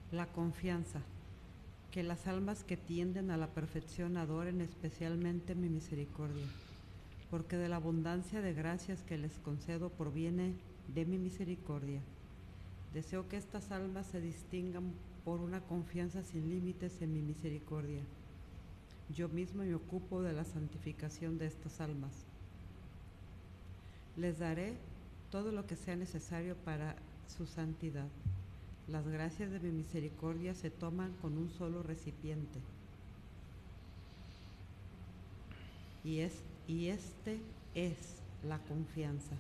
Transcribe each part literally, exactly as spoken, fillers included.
La confianza. Que las almas que tienden a la perfección adoren especialmente mi misericordia, porque de la abundancia de gracias que les concedo proviene de mi misericordia. Deseo que estas almas se distingan por una confianza sin límites en mi misericordia. Yo mismo me ocupo de la santificación de estas almas. Les daré todo lo que sea necesario para su santidad. Las gracias de mi misericordia se toman con un solo recipiente. Y, es, y este es la confianza.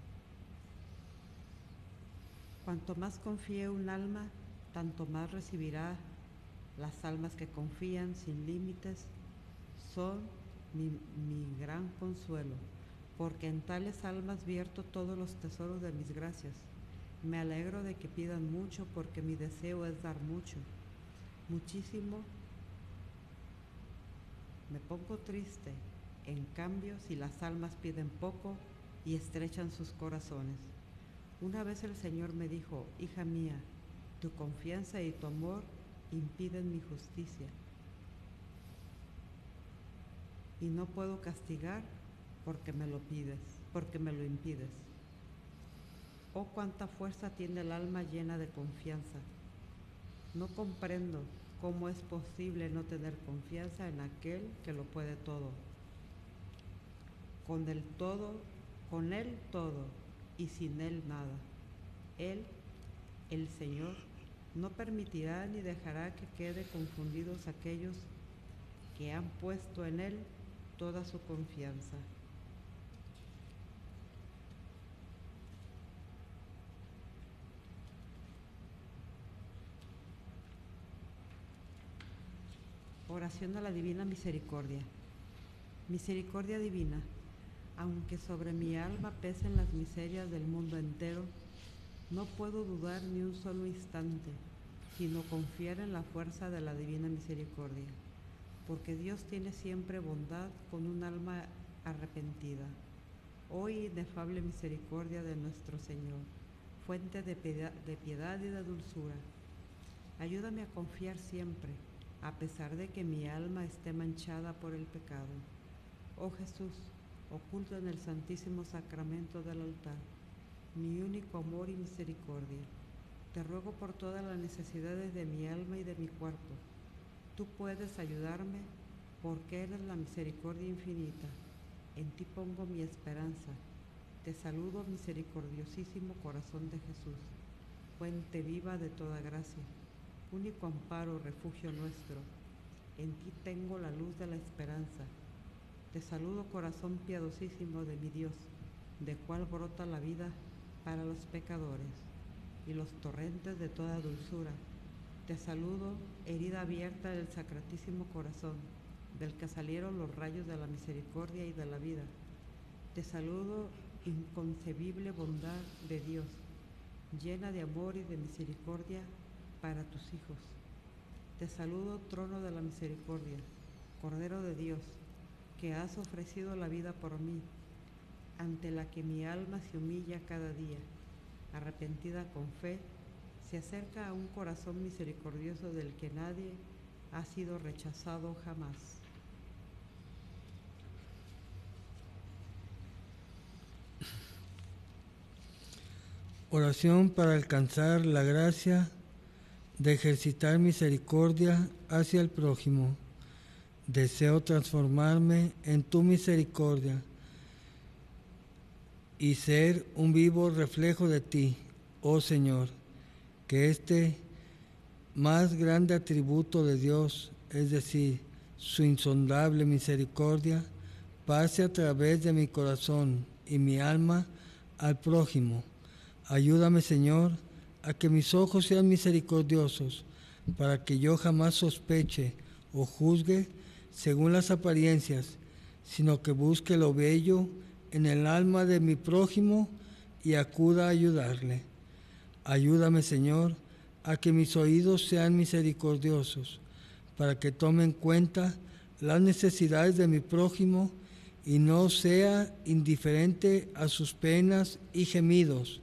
Cuanto más confíe un alma, tanto más recibirá. Las almas que confían sin límites son mi, mi gran consuelo, porque en tales almas vierto todos los tesoros de mis gracias. Me alegro de que pidan mucho, porque mi deseo es dar mucho, muchísimo. Me pongo triste, en cambio, si las almas piden poco y estrechan sus corazones. Una vez el Señor me dijo: hija mía, tu confianza y tu amor impiden mi justicia, y no puedo castigar porque me lo pides, porque me lo impides. Oh, cuánta fuerza tiene el alma llena de confianza. No comprendo cómo es posible no tener confianza en aquel que lo puede todo. Con el todo, con él todo, y sin él nada. Él, el Señor, no permitirá ni dejará que quede confundidos aquellos que han puesto en él toda su confianza. Oración a la Divina Misericordia. Misericordia divina, aunque sobre mi alma pesen las miserias del mundo entero, no puedo dudar ni un solo instante, sino confiar en la fuerza de la Divina Misericordia, porque Dios tiene siempre bondad con un alma arrepentida. Oh inefable misericordia de nuestro Señor, fuente de piedad, de piedad y de dulzura, ayúdame a confiar siempre, a pesar de que mi alma esté manchada por el pecado. Oh Jesús, oculto en el Santísimo Sacramento del altar, mi único amor y misericordia, te ruego por todas las necesidades de mi alma y de mi cuerpo. Tú puedes ayudarme porque eres la misericordia infinita. En ti pongo mi esperanza. Te saludo, misericordiosísimo corazón de Jesús, fuente viva de toda gracia, único amparo, refugio nuestro. En ti tengo la luz de la esperanza. Te saludo, corazón piadosísimo de mi Dios, de cual brota la vida para los pecadores y los torrentes de toda dulzura. Te saludo, herida abierta del Sacratísimo Corazón, del que salieron los rayos de la misericordia y de la vida. Te saludo, inconcebible bondad de Dios, llena de amor y de misericordia para tus hijos. Te saludo, trono de la misericordia, Cordero de Dios, que has ofrecido la vida por mí, ante la que mi alma se humilla cada día, arrepentida con fe, se acerca a un corazón misericordioso del que nadie ha sido rechazado jamás. Oración para alcanzar la gracia de ejercitar misericordia hacia el prójimo. Deseo transformarme en tu misericordia y ser un vivo reflejo de ti, oh Señor. Que este más grande atributo de Dios, es decir, su insondable misericordia, pase a través de mi corazón y mi alma al prójimo. Ayúdame, Señor, a que mis ojos sean misericordiosos, para que yo jamás sospeche o juzgue según las apariencias, sino que busque lo bello en el alma de mi prójimo y acuda a ayudarle. Ayúdame, Señor, a que mis oídos sean misericordiosos, para que tome en cuenta las necesidades de mi prójimo y no sea indiferente a sus penas y gemidos,